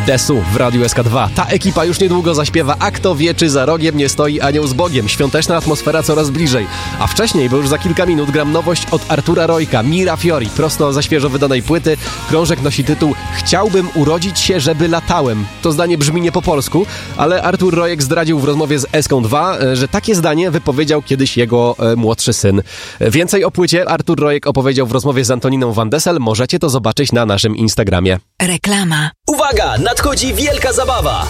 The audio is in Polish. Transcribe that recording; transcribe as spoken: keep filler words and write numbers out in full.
Desu w Radiu S K dwa. Ta ekipa już niedługo zaśpiewa A kto wie, czy za rogiem nie stoi anioł z Bogiem. Świąteczna atmosfera coraz bliżej. A wcześniej, bo już za kilka minut, gram nowość od Artura Rojka, Mira Fiori, prosto ze świeżo wydanej płyty. Krążek nosi tytuł Chciałbym urodzić się, żeby latałem. To zdanie brzmi nie po polsku, ale Artur Rojek zdradził w rozmowie z S K dwa, że takie zdanie wypowiedział kiedyś jego e, młodszy syn. Więcej o płycie Artur Rojek opowiedział w rozmowie z Antoniną Van Dessel. Możecie to zobaczyć na naszym Instagramie. Reklama. Uwaga! Nadchodzi wielka zabawa!